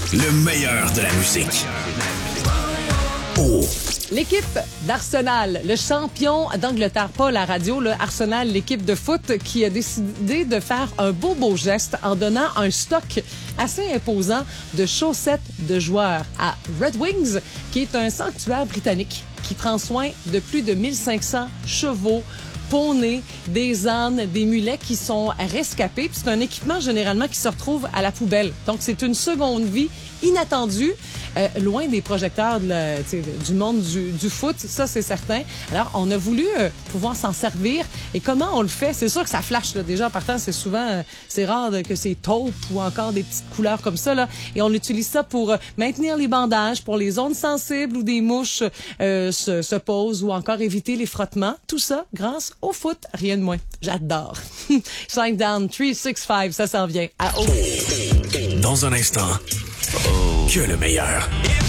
Le meilleur de la musique. Oh. L'équipe d'Arsenal, le champion d'Angleterre, pas la radio, là, Arsenal, l'équipe de foot qui a décidé de faire un beau geste en donnant un stock assez imposant de chaussettes de joueurs à Red Wings, qui est un sanctuaire britannique qui prend soin de plus de 1500 chevaux, poneys, des ânes, des mulets qui sont rescapés. Puis c'est un équipement généralement qui se retrouve à la poubelle. Donc c'est une seconde vie inattendue, loin des projecteurs du monde du foot, ça c'est certain. Alors on a voulu pouvoir s'en servir. Et comment on le fait? C'est sûr que ça flash là. Déjà en partant, c'est souvent c'est rare que c'est taupe ou encore des petites couleurs comme ça là. Et on utilise ça pour maintenir les bandages, pour les zones sensibles où des mouches se posent ou encore éviter les frottements. Tout ça grâce au foot, rien de moins. J'adore. Shinedown 365, ça s'en vient à haut. Dans un instant, que le meilleur.